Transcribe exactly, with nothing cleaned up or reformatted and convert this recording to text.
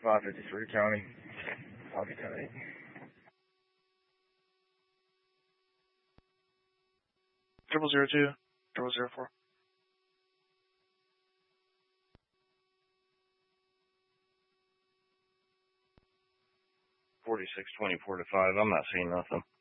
five fifty-three County. Copy ten eight. Triple zero two, triple zero four. Forty-six twenty-four to five. I'm not seeing nothing.